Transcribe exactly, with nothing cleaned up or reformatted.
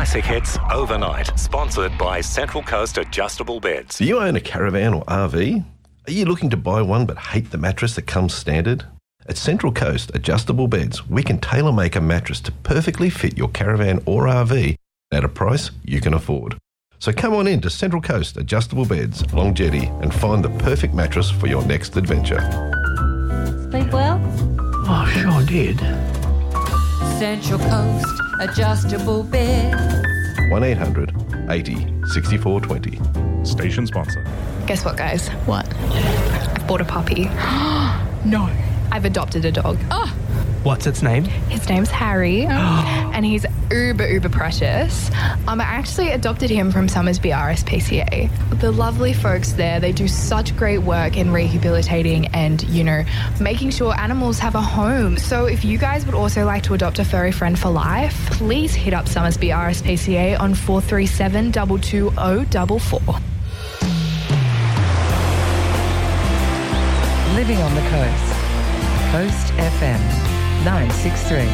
Classic hits overnight. Sponsored by Central Coast Adjustable Beds. Do you own a caravan or R V? Are you looking to buy one but hate the mattress that comes standard? At Central Coast Adjustable Beds, we can tailor-make a mattress to perfectly fit your caravan or R V at a price you can afford. So come on in to Central Coast Adjustable Beds, Long Jetty, and find the perfect mattress for your next adventure. Sleep well? Oh, sure did. Central Coast Adjustable Beds. one eight hundred eighty sixty-four twenty. Station sponsor. Guess what, guys? What? I've bought a puppy. No. I've adopted a dog. Oh. What's its name? His name's Harry, and he's uber, uber precious. Um, I actually adopted him from Summersby R S P C A. The lovely folks there, they do such great work in rehabilitating and, you know, making sure animals have a home. So if you guys would also like to adopt a furry friend for life, please hit up Summersby R S P C A on four three seven, two two zero four four. Living on the Coast. Coast F M nine six three.